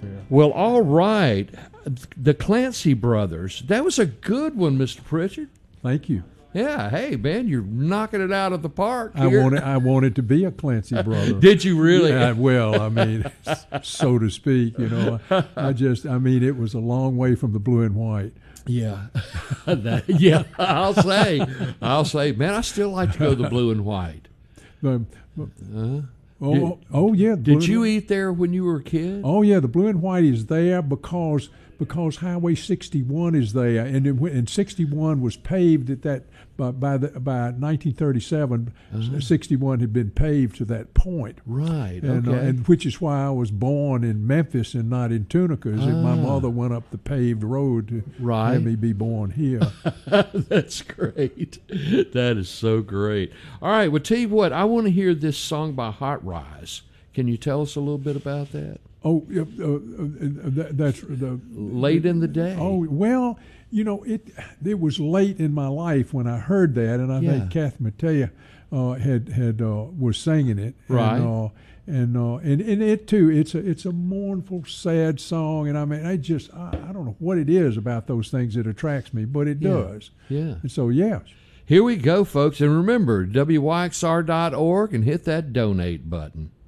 Well, all right. The Clancy brothers. That was a good one, Mr. Pritchard. Thank you. Yeah. Hey, man, you're knocking it out of the park I here. wanted to be a Clancy brother. Did you really? Yeah, well, I mean, so to speak, you know. I mean, it was a long way from the blue and white. Yeah. I'll say, man, I still like to go the blue and white. Yeah. Did you eat there when you were a kid? Oh yeah, the blue and white is there because Highway 61 is there, and 61 was paved at that by 1937. 61 had been paved to that point. Right. And, okay. And which is why I was born in Memphis and not in Tunica. My mother went up the paved road to have me be born here. That's great. That is so great. All right. Well, tell you what, I want to hear this song by Hot Rise. Can you tell us a little bit about that? Oh, that's the Late in the Day. Oh well, you know it was late in my life when I heard that, and I think Kath Mattea was singing it, right? And it too. It's a mournful, sad song, and I mean I don't know what it is about those things that attracts me, but it does. Yeah. And so yeah. Here we go, folks, and remember WYXR.org and hit that donate button.